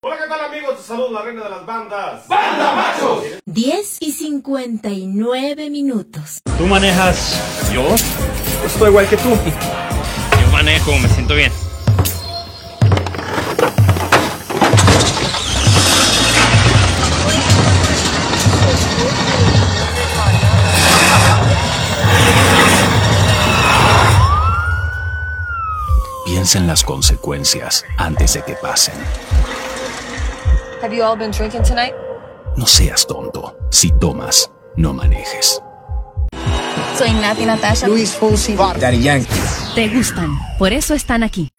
Hola, ¿qué tal, amigos? Te saludo la reina de las bandas. ¡Banda Machos! 10:59. ¿Tú manejas? ¿Yo? Estoy igual que tú. Yo manejo, me siento bien. Piensa en las consecuencias antes de que pasen. Have you all been drinking tonight? No seas tonto. Si tomas, no manejes. Soy Nati Natasha. Luis Fonsi. Daddy Yankee. Te gustan, por eso están aquí.